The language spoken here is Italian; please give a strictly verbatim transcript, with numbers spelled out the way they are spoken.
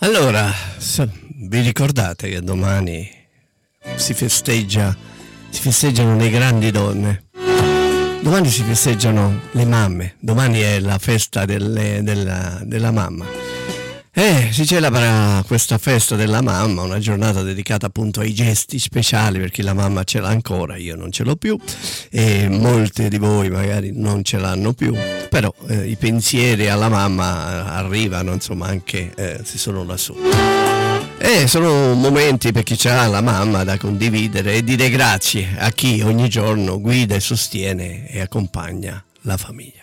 Allora, vi ricordate che domani si festeggia, si festeggiano le grandi donne? Domani si festeggiano le mamme, domani è la festa delle, della, della mamma. E si celebra questa festa della mamma, una giornata dedicata appunto ai gesti speciali, perché la mamma ce l'ha ancora, io non ce l'ho più e molte di voi magari non ce l'hanno più, però eh, i pensieri alla mamma arrivano, insomma, anche eh, se sono lassù. E sono momenti per chi ha la mamma da condividere e dire grazie a chi ogni giorno guida e sostiene e accompagna la famiglia.